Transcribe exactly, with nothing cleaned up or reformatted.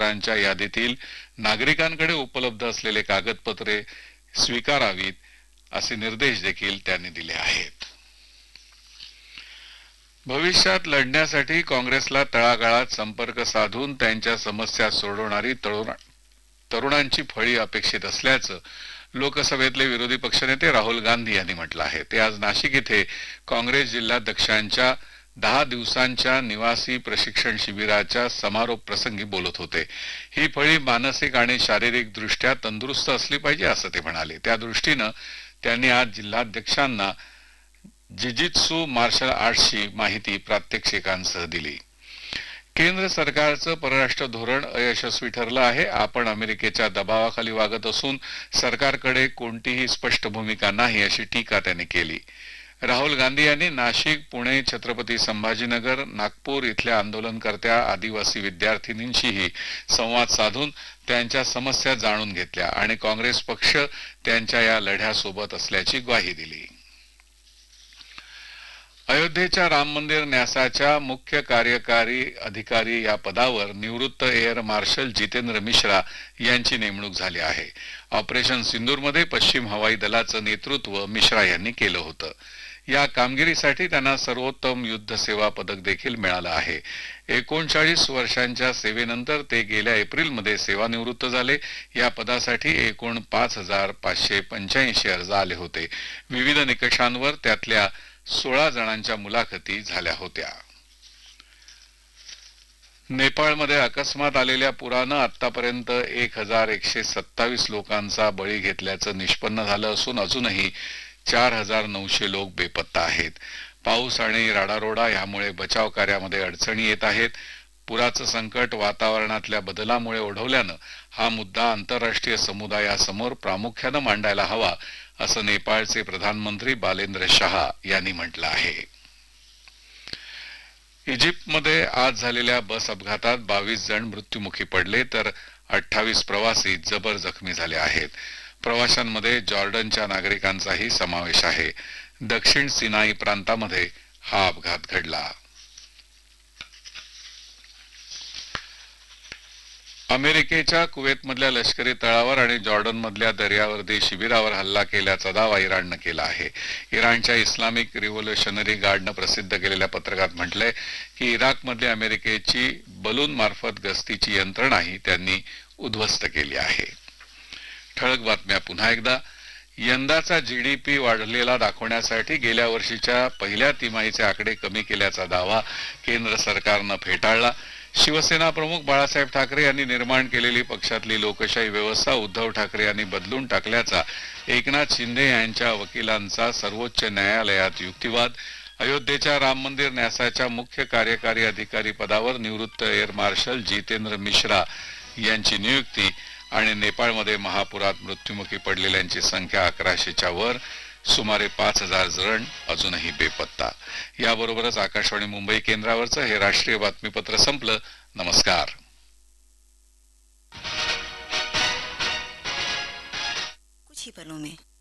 कागदपत्रांच्या यादीतील नागरिकांकडे उपलब्ध असलेले कागदपत्रे स्वीकारावीत असे निर्देश देखील त्यांनी दिले आहेत. भविष्यात लढण्यासाठी काँग्रेसला तळागाळात संपर्क साधून त्यांच्या समस्या सोडवणारी तरुणांची फळी अपेक्षित असल्याचं लोकसभेतले विरोधी पक्षनेते राहुल गांधी यांनी म्हटलं आहे. ते आज नाशिक येथे काँग्रेस जिल्हाध्यक्षांच्या दहा दिवसांच्या निवासी प्रशिक्षण शिबिराच्या समारोप प्रसंगी बोलत होते. ही फळी मानसिक आणि शारीरिक दृष्ट्या तंदुरुस्त असली पाहिजे असं ते म्हणाले. त्या दृष्टीनं त्यांनी आज जिल्हाध्यक्षांना जिजित्सू मार्शल आर्ट्सची माहिती प्रात्यक्षिकांसह दिली. केंद्र सरकारचं परराष्ट्र धोरण अयशस्वी ठरलं आहे. आपण अमेरिकेच्या दबावाखाली वागत असून सरकारकडे कोणतीही स्पष्ट भूमिका नाही अशी टीका त्यांनी केली. राहुल गांधी यांनी नाशिक, पुणे, छत्रपती संभाजीनगर, नागपूर इथल्या आंदोलनकर्त्या आदिवासी विद्यार्थिनींशीही संवाद साधून त्यांच्या समस्या जाणून घेतल्या आणि काँग्रेस पक्ष त्यांच्या या लढ्यासोबत असल्याची ग्वाही दिली. अयोध्येच्या राम मंदिर न्यासाच्या मुख्य कार्यकारी अधिकारी या पदावर निवृत्त एअर मार्शल जितेंद्र मिश्रा यांची नेमणूक झाली आहे. ऑपरेशन सिंदूरमध्ये पश्चिम हवाई दलाचं नेतृत्व मिश्रा यांनी केलं होतं. या कामगिरीसाठी त्यांना सर्वोत्तम युद्ध सेवा पदक देखील मिळालं आहे. एकोणचाळीस वर्षांच्या सेवेनंतर ते गेल्या एप्रिलमध्ये सेवानिवृत्त झाले. या पदासाठी एकूण पाच हजार पाचशे पंच्याऐंशी अर्ज आले होते. विविध निकषांवर त्यातल्या सोळा जणांच्या मुलाखती झाल्या होत्या. नेपाळमध्ये अकस्मात आलेल्या पुरानं आतापर्यंत एक हजार एकशे सत्तावीस लोकांचा बळी घेतल्याचं निष्पन्न झालं असून अजूनही चार हजार नऊशे लोक बेपत्ता आहेत. पाऊस आणि राडारोडा यामुळे बचाव कार्यामध्ये अडचणी येत आहेत. पुराचं संकट वातावरणातल्या बदलामुळे ओढवल्यानं हा मुद्दा आंतरराष्ट्रीय समुदायासमोर प्रामुख्यानं मांडायला हवा असं नेपाळचे प्रधानमंत्री बालेंद्र शहा यांनी म्हटलं आहे. इजिप्तमध्ये आज झालेल्या बस अपघातात बावीस जण मृत्युमुखी पडले तर अठ्ठावीस प्रवासी जबर जखमी झाले आहेत. प्रवाशांमध्ये जॉर्डनच्या नागरिकांचाही समावेश आहे. दक्षिण सिनाई प्रांतामध्ये हा अपघात घडला. अमेरिकेच्या कुवेतमधल्या लष्करी तळावर आणि जॉर्डनमधल्या दर्यावर्दी शिबिरावर हल्ला केल्याचा दावा इराणनं केला आहे. इराणच्या इस्लामिक रिव्होल्युशनरी गार्डनं प्रसिद्ध केलेल्या पत्रकात म्हटलंय की इराकमधली अमेरिकेची बलून मार्फत गस्तीची यंत्रणाही त्यांनी उद्ध्वस्त केली आहे. ठळक बातम्या पुन्हा एकदा. यंदाचा जीडीपी वाढलेला दाखवण्यासाठी गेल्या वर्षीच्या पहिल्या तिमाहीचे आकडे कमी केल्याचा दावा केंद्र सरकारनं फेटाळला. शिवसेना प्रमुख बाळासाहेब ठाकरे यांनी निर्माण केलेली पक्षातली लोकशाही व्यवस्था उद्धव ठाकरे यांनी बदलून टाकल्याचा एकनाथ शिंदे यांच्या वकिलांचा सर्वोच्च न्यायालयात युक्तिवाद. अयोध्येच्या राम मंदिर न्यासाच्या मुख्य कार्यकारी अधिकारी पदावर निवृत्त एअर मार्शल जितेंद्र मिश्रा यांची नियुक्ती आणि नेपाळमध्ये महापुरात मृत्युमुखी पडलेल्यांची संख्या अकराशेच्या वर. सुमारे पाच हजार जण अजूनही बेपत्ता. याबरोबरच आकाशवाणी मुंबई केंद्रावरचं हे राष्ट्रीय बातमीपत्र संपलं. नमस्कार. कुछ ही पलों में